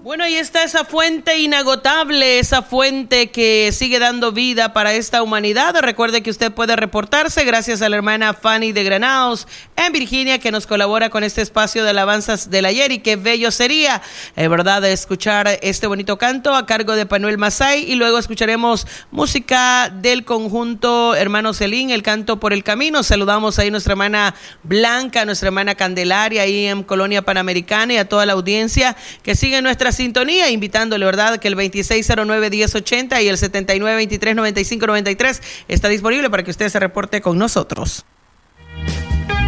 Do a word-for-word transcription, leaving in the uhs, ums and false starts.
Bueno, ahí está esa fuente inagotable, esa fuente que sigue dando vida para esta humanidad. Recuerde que usted puede reportarse gracias a la hermana Fanny de Granados en Virginia, que nos colabora con este espacio de alabanzas del ayer. Y qué bello sería, es verdad, escuchar este bonito canto a cargo de Panuel Masay. Y luego escucharemos música del conjunto Hermano Celín, el canto por el camino. Saludamos ahí a nuestra hermana Blanca, a nuestra hermana Candelaria ahí en Colonia Panamericana, y a toda la audiencia que sigue nuestra sintonía, invitándole, ¿verdad?, que el veintiséis cero nueve, diez ochenta y el setenta y nueve, veintitrés, noventa y cinco, noventa y tres está disponible para que usted se reporte con nosotros.